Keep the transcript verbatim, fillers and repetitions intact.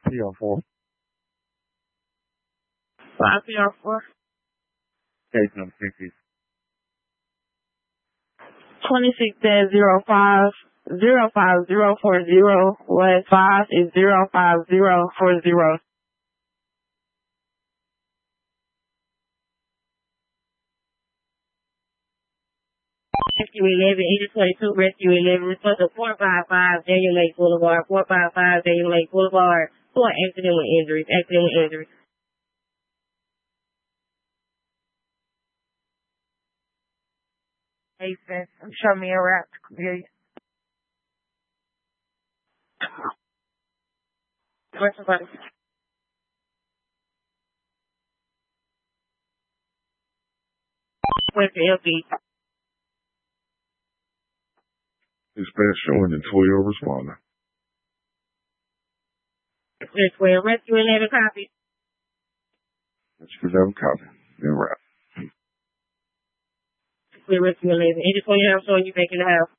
P R four. five P R four. Case number sixty. twenty-six dash zero five zero five zero four zero. Last five is zero five zero four zero. Rescue eleven, eighty twenty-two, Rescue eleven, respond to four five five Daniel Lake Boulevard, four five five Daniel Lake Boulevard, for accidental injuries, accidental injuries. Hey, Vince, show me a rap. Where's somebody? Where's the L P? Dispatch showing the twelve responder. Dispatch twelve, Rescue eleven, copy. Rescue eleven, copy. Then wrap. Rescue eleven, eighty twenty, I'm showing you making the house.